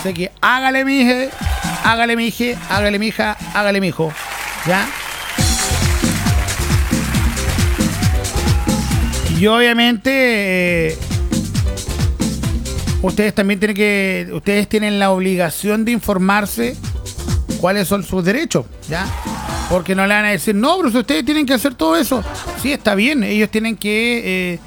Así que hágale, mije, hágale, mije, hágale, mija, hágale, mijo. ¿Ya? Y obviamente ustedes tienen la obligación de informarse cuáles son sus derechos, ¿ya? Porque no le van a decir, no, pero si ustedes tienen que hacer todo eso. Sí, está bien, ellos tienen que